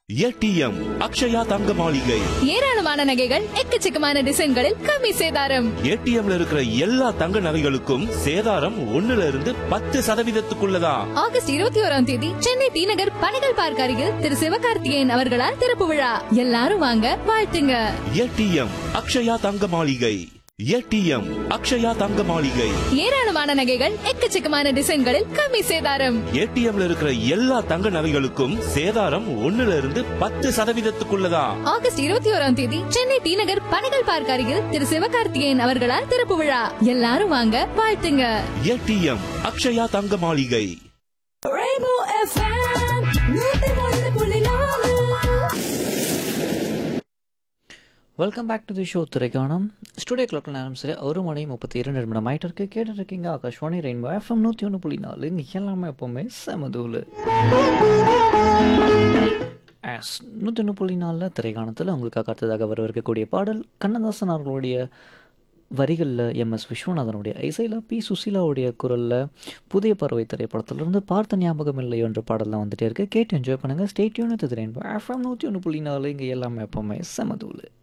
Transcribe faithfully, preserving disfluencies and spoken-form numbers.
ATM Akshaya தங்க மாளிகை. ஏராளமான நகைகள் எக்கச்சக்கமான டிசைன்களில் கம்மி சேதாரம். ஏடிஎம்ல இருக்கிற எல்லா தங்க நகைகளுக்கும் சேதாரம் ஒண்ணுல இருந்து பத்து சதவீதத்துக்குள்ளதான். ஆகஸ்ட் இருபத்தி ஓராம் தேதி சென்னை டி நகர் பனைகள் பார்க் அருகில் திரு சிவகார்த்திகேயன் அவர்களால் திறப்பு விழா. எல்லாரும் வாங்க, வாழ்த்துங்க. ஏடிஎம் அக்ஷயா தங்க மாளிகை. ஏடிஎம் அக்ஷயா தங்க மாளிகை. ஏராளமான நகைகள் எக்கச்சக்கமான டிசைன்களில் கம்மி சேதாரம். ஏடிஎம்ல இருக்கிற எல்லா தங்க நகைகளுக்கும் சேதாரம் ஒண்ணுல இருந்து பத்து சதவீதத்துக்குள்ளதான். ஆகஸ்ட் இருபத்தி ஓராம் தேதி சென்னை டி நகர் பனைகள் பார்க் அருகில் திரு சிவகார்த்திகேயன் அவர்களால் திறப்பு விழா. எல்லாரும் வாங்க, வாழ்த்துங்க. ஏடிஎம் அக்ஷயா தங்க மாளிகை. Welcome back to the show திரைக்கானம். Studio கிளாக்கில் நேரம் சரி ஒரு மணி முப்பத்தி இரண்டு நிமிடம் ஆகிட்டு இருக்கு. கேட்டு இருக்கீங்க ஆகாஷ்வாணி ரெயின்போ எஃப்எம் நூற்றி ஒன்று புள்ளி நாலு. இங்கே எல்லாமே எப்போவுமே செமதூள். ஆஸ் நூற்றி ஒன்று புள்ளி நாலில் திரைக்காணத்தில் உங்களுக்காக அடுத்ததாக வர இருக்கக்கூடிய பாடல் கண்ணதாசன் அவர்களுடைய வரிகளில் எம் எஸ் விஸ்வநாதனுடைய இசையில் பி சுசீலாவுடைய குரலில் புதிய பறவை திரைப்படத்திலிருந்து பார்த்த ஞாபகம் இல்லை என்ற பாடலாம் வந்துட்டே இருக்குது. கேட்டு என்ஜாய் பண்ணுங்கள். ஸ்டேட்யூன் ரெயின்போ எஃப்எம் நூற்றி ஒன்று புள்ளி நாலு. இங்கே எல்லாமே எப்போவுமே செமதூள்.